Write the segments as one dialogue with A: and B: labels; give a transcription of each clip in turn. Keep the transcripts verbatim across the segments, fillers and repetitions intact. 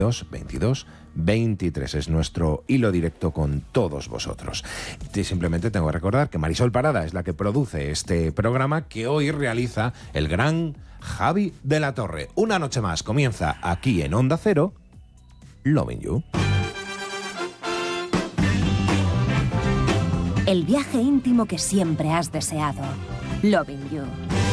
A: veintidós veintitrés es nuestro hilo directo con todos vosotros. Y simplemente tengo que recordar que Marisol Parada es la que produce este programa que hoy realiza el gran Javi de la Torre. Una noche más comienza aquí en Onda Cero, Loving You.
B: El viaje íntimo que siempre has deseado. Loving You.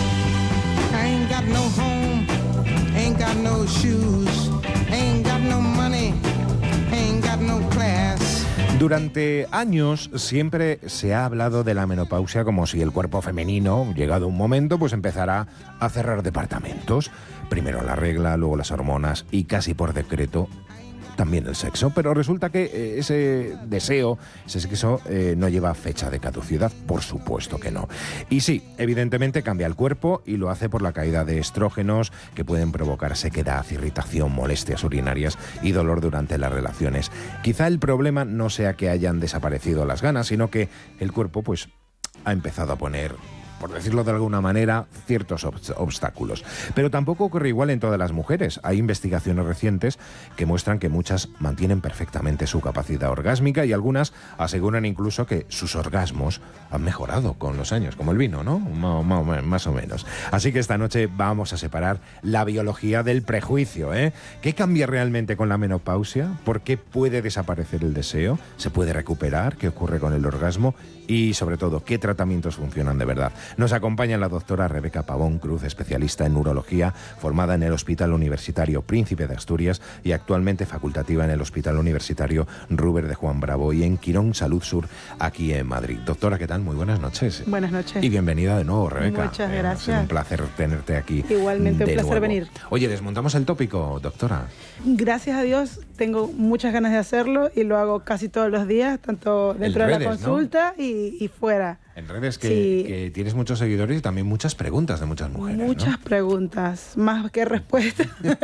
C: I ain't got no home, ain't got no shoes, ain't got no money, ain't got no class.
A: Durante años siempre se ha hablado de la menopausia como si el cuerpo femenino, llegado un momento, pues empezará a cerrar departamentos. Primero la regla, luego las hormonas y casi por decreto también el sexo, pero resulta que eh, ese deseo, ese sexo eh, no lleva fecha de caducidad, por supuesto que no. Y sí, evidentemente cambia el cuerpo y lo hace por la caída de estrógenos que pueden provocar sequedad, irritación, molestias urinarias y dolor durante las relaciones. Quizá el problema no sea que hayan desaparecido las ganas, sino que el cuerpo pues ha empezado a poner, por decirlo de alguna manera, ciertos ob- obstáculos. Pero tampoco ocurre igual en todas las mujeres. Hay investigaciones recientes que muestran que muchas mantienen perfectamente su capacidad orgásmica y algunas aseguran incluso que sus orgasmos han mejorado con los años, como el vino, ¿no? Más, más, más o menos. Así que esta noche vamos a separar la biología del prejuicio, ¿eh? ¿Qué cambia realmente con la menopausia? ¿Por qué puede desaparecer el deseo? ¿Se puede recuperar? ¿Qué ocurre con el orgasmo? Y sobre todo, ¿qué tratamientos funcionan de verdad? Nos acompaña la doctora Rebeca Pavón Cruz, especialista en urología, formada en el Hospital Universitario Príncipe de Asturias y actualmente facultativa en el Hospital Universitario Ruber de Juan Bravo y en Quirón Salud Sur, aquí en Madrid. Doctora, ¿qué tal? Muy buenas noches.
D: Buenas noches.
A: Y bienvenida de nuevo, Rebeca.
D: Muchas
A: eh,
D: gracias.
A: Es un placer tenerte aquí.
D: Igualmente, un
A: de
D: placer
A: nuevo.
D: venir.
A: Oye, ¿desmontamos el tópico, doctora?
D: Gracias a Dios tengo muchas ganas de hacerlo y lo hago casi todos los días, tanto dentro
A: En
D: de
A: redes,
D: la consulta, ¿no? y, y fuera.
A: En redes que,
D: Sí.
A: que tienes muchos seguidores y también muchas preguntas de muchas mujeres,
D: Muchas
A: ¿no?
D: preguntas, más que respuestas.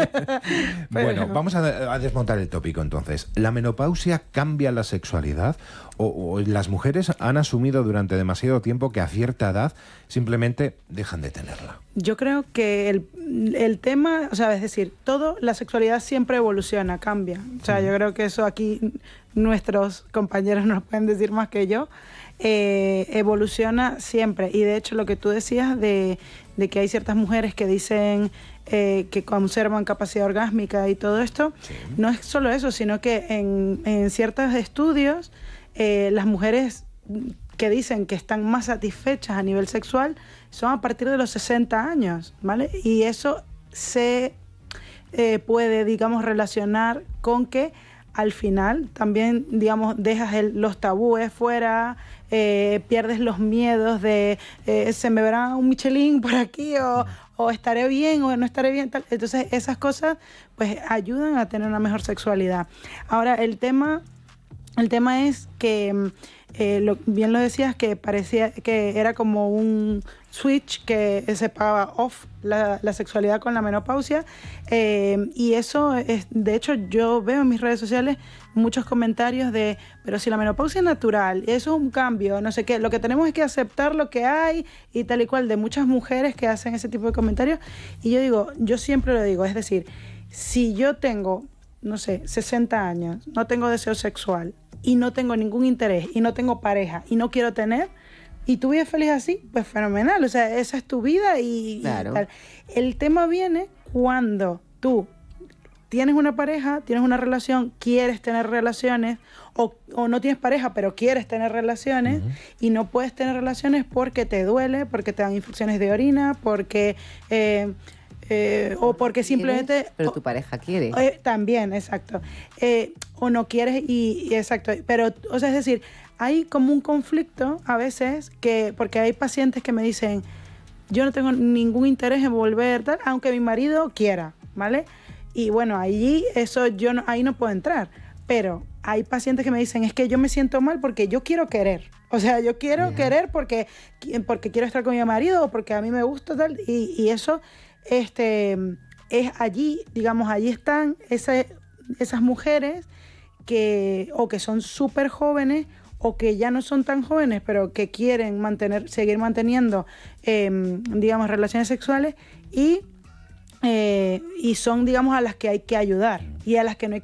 A: Bueno, vamos a, a desmontar el tópico entonces. ¿La menopausia cambia la sexualidad? ¿O, o las mujeres han asumido durante demasiado tiempo que a cierta edad simplemente dejan de tenerla?
D: Yo creo que el, el tema, o sea, es decir, todo, la sexualidad siempre evoluciona, cambia. O sea, yo creo que eso aquí nuestros compañeros nos pueden decir más que yo. Eh, evoluciona siempre. Y de hecho, lo que tú decías de, de que hay ciertas mujeres que dicen eh, que conservan capacidad orgásmica y todo esto, sí. No es solo eso, sino que en, en ciertos estudios, eh, las mujeres que dicen que están más satisfechas a nivel sexual son a partir de los sesenta años, ¿vale? Y eso se eh, puede, digamos, relacionar con que al final también, digamos, dejas el, los tabúes fuera, eh, pierdes los miedos de eh, se me verá un Michelin por aquí o, o estaré bien o no estaré bien, tal. Entonces esas cosas pues ayudan a tener una mejor sexualidad. Ahora el tema, el tema es que eh, lo, bien lo decías, que parecía que era como un switch que se pagaba off la, la sexualidad con la menopausia, eh, y eso es, de hecho yo veo en mis redes sociales muchos comentarios de, pero si la menopausia es natural, eso es un cambio, no sé qué, lo que tenemos es que aceptar lo que hay y tal y cual, de muchas mujeres que hacen ese tipo de comentarios. Y yo digo, yo siempre lo digo, es decir, si yo tengo, no sé, sesenta años, no tengo deseo sexual y no tengo ningún interés y no tengo pareja y no quiero tener, y tú vives feliz así, pues fenomenal, o sea, esa es tu vida y,
E: claro.
D: y tal. El tema viene cuando tú tienes una pareja, tienes una relación, quieres tener relaciones, o, o no tienes pareja, pero quieres tener relaciones, uh-huh. y no puedes tener relaciones porque te duele, porque te dan infecciones de orina, porque... Eh, Eh, o porque simplemente...
E: Pero
D: o,
E: tu pareja quiere.
D: Eh, también, exacto. Eh, o no quieres y, y exacto. Pero, o sea, es decir, hay como un conflicto a veces, que porque hay pacientes que me dicen, yo no tengo ningún interés en volver, tal, aunque mi marido quiera, ¿vale? Y bueno, allí eso yo no, ahí no puedo entrar. Pero hay pacientes que me dicen, es que yo me siento mal porque yo quiero querer. O sea, yo quiero yeah. querer porque, porque quiero estar con mi marido o porque a mí me gusta, tal. Y, y eso... Este, es allí, digamos, allí están esa, esas mujeres que o que son súper jóvenes o que ya no son tan jóvenes, pero que quieren mantener, seguir manteniendo, eh, digamos, relaciones sexuales, y eh, y son, digamos, a las que hay que ayudar y a las que no hay